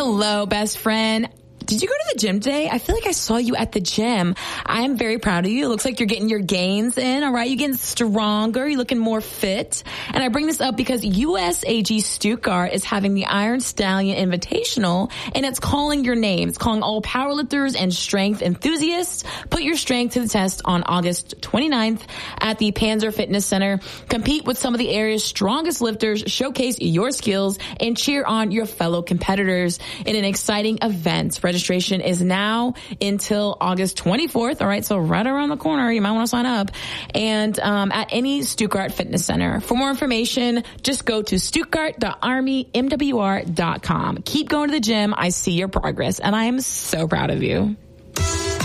Hello, best friend. Did you go to the gym today? I feel like I saw you at the gym. I'm very proud of you. It looks like you're getting your gains in, all right? You're getting stronger. You're looking more fit. And I bring this up because USAG Stuttgart is having the Iron Stallion Invitational, and it's calling your name. It's calling all powerlifters and strength enthusiasts. Put your strength to the test on August 29th at the Panzer Fitness Center. Compete with some of the area's strongest lifters, showcase your skills, and cheer on your fellow competitors in an exciting event. Registration is now until August 24th. All right. So right around the corner, you might want to sign up. And, at any Stuttgart Fitness Center. For more information, just go to stuttgart.armymwr.com. Keep going to the gym. I see your progress and I am so proud of you.